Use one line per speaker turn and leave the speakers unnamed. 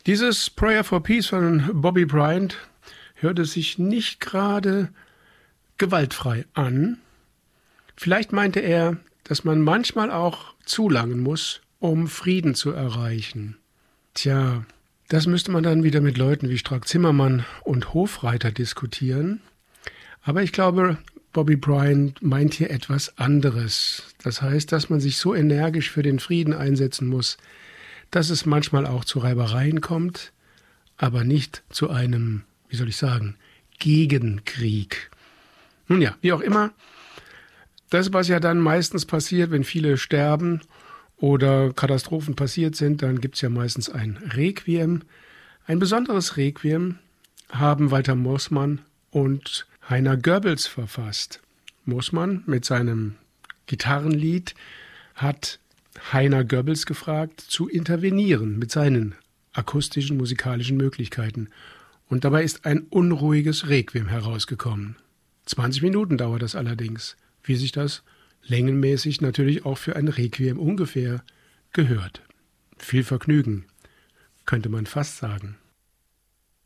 Dieses Prayer for Peace von Bobby Bryant hörte sich nicht gerade gewaltfrei an. Vielleicht meinte er, dass man manchmal auch zulangen muss, um Frieden zu erreichen. Tja, das müsste man dann wieder mit Leuten wie Strack-Zimmermann und Hofreiter diskutieren. Aber ich glaube, Bobby Bryant meint hier etwas anderes. Das heißt, dass man sich so energisch für den Frieden einsetzen muss, dass es manchmal auch zu Reibereien kommt, aber nicht zu einem, Gegenkrieg. Nun ja, wie auch immer, das, was ja dann meistens passiert, wenn viele sterben oder Katastrophen passiert sind, dann gibt es ja meistens ein Requiem. Ein besonderes Requiem haben Walter Moosmann und Heiner Goebbels verfasst. Moosmann mit seinem Gitarrenlied hat Heiner Goebbels gefragt, zu intervenieren mit seinen akustischen, musikalischen Möglichkeiten. Und dabei ist ein unruhiges Requiem herausgekommen. 20 Minuten dauert das allerdings, wie sich das längenmäßig natürlich auch für ein Requiem ungefähr gehört. Viel Vergnügen, könnte man fast sagen.